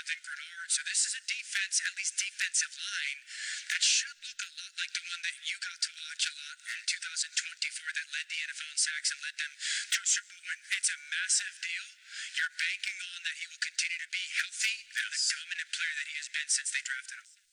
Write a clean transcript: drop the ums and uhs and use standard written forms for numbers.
Jonathan Grenard. So this is a defense, at least defensive line, that should look a lot like the one that you got to watch a lot in 2024 that led the NFL in sacks and led them to a Super Bowl win. It's a massive deal. You're banking on that he will continue to be healthy and the dominant player that he has been since they drafted him.